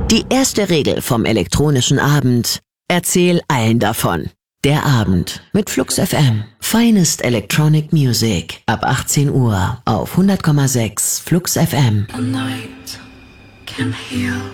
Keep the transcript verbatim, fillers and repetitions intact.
Die erste Regel vom elektronischen Abend: Erzähl allen davon. Der Abend mit Flux F M. Finest Electronic Music. Ab achtzehn Uhr auf hundert Komma sechs Flux F M. A night can heal.